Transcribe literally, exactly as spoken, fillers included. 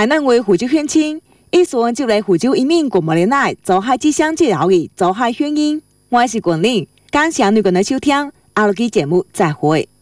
海南为湖州乡亲，一说就来湖州一面国贸的奶，做海之乡介绍的做海宣音。我是冠霖，感谢你的收听，下期节目再会。